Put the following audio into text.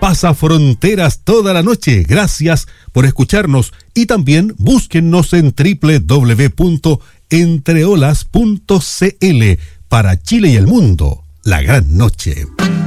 pasa fronteras toda la noche. Gracias por escucharnos y también búsquennos en www.entreolas.cl para Chile y el mundo. La gran noche.